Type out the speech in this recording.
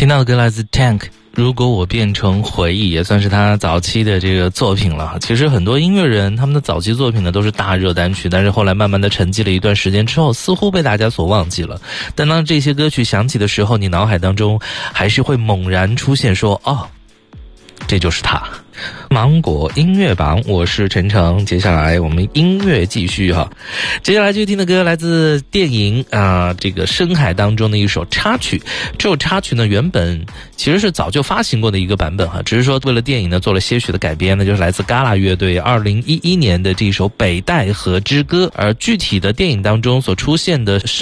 听到的歌来自 Tank， 如果我变成回忆，也算是他早期的这个作品了。其实很多音乐人他们的早期作品呢都是大热单曲，但是后来慢慢的沉寂了一段时间之后，似乎被大家所忘记了。但当这些歌曲响起的时候，你脑海当中还是会猛然出现说，哦，这就是他。芒果音乐榜，我是陈诚。接下来我们音乐继续哈。接下来就听的歌来自电影这个深海当中的一首插曲。这首插曲呢原本其实是早就发行过的一个版本哈，只是说为了电影呢做了些许的改编呢，就是来自嘎啦乐队2011年的这首《北戴河之歌》，而具体的电影当中所出现的